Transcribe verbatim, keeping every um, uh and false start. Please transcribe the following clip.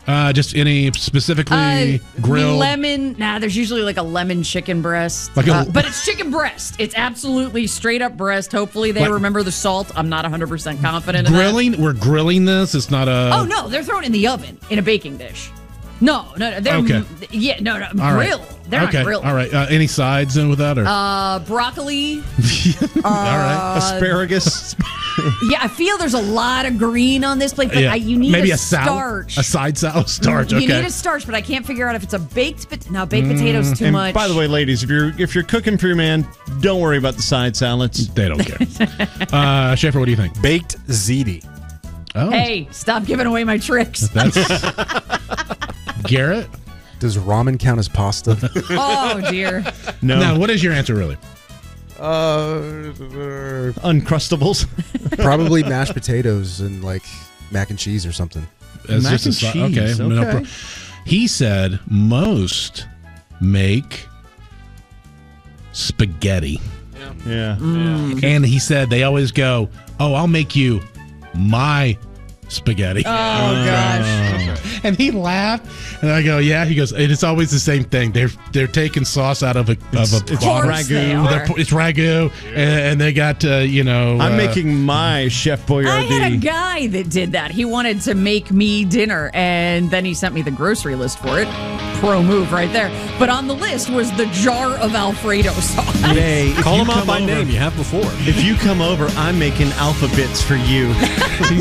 Uh, just any specifically Uh, grilled? lemon. Nah, there's usually like a lemon chicken breast. Like a- Uh, but it's chicken breast. It's absolutely straight up breast. Hopefully they Like- remember the salt. I'm not one hundred percent confident in that. Grilling? We're grilling this. It's not a. Oh, no. They're thrown in the oven in a baking dish. No, no, no. They're, Okay. Yeah, no, no. All right. Grill. They're okay. not grilled. All right. Uh, any sides in with that? Or? Uh, broccoli. All right. Asparagus. Yeah, I feel there's a lot of green on this plate, but Yeah. I, you need Maybe a, a sal- starch. A side salad starch. You Okay. need a starch, but I can't figure out if it's a baked pot. No, baked potatoes too and much. by the way, ladies, if you're if you're cooking for your man, don't worry about the side salads. They don't care. uh, Schaefer, what do you think? Baked ziti. Oh, Hey, stop giving away my tricks. that's Garrett. Does ramen count as pasta? Oh, dear. No, Now, what is your answer really? uh, Uncrustables. probably mashed potatoes and like mac and cheese or something. It's Mac just a and si- cheese, Okay. no okay. pro- he said most make spaghetti. Yeah. And he said they always go, "Oh, I'll make you my spaghetti." Oh, gosh. And he laughed, and I go, "Yeah." He goes, "And it's always the same thing. They're they're taking sauce out of a It's, of a it's bottle. course they ragu. are. They're- It's ragu, and, and they got uh, you know. I'm uh, making my Chef I had a Boyardee. guy that did that. He wanted to make me dinner, and then he sent me the grocery list for it. Pro move right there. But on the list was the jar of Alfredo sauce. Hey, if Call you him out come by over- name. You have before. If you come over, I'm making alpha bits for you.